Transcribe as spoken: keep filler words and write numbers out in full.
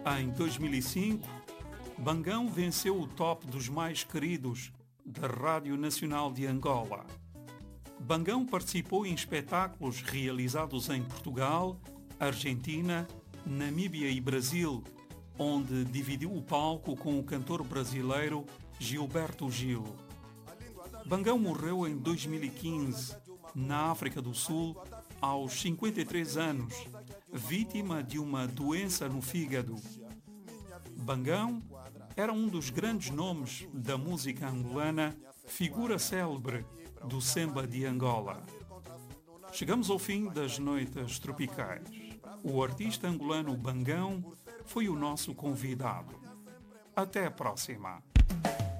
Em dois mil e cinco, Bangão venceu o top dos mais queridos da Rádio Nacional de Angola. Bangão participou em espetáculos realizados em Portugal, Argentina, Namíbia e Brasil, onde dividiu o palco com o cantor brasileiro Gilberto Gil. Bangão morreu em dois mil e quinze, na África do Sul, aos cinquenta e três anos, vítima de uma doença no fígado. Bangão era um dos grandes nomes da música angolana, figura célebre do samba de Angola. Chegamos ao fim das noites tropicais. O artista angolano Bangão foi o nosso convidado. Até a próxima.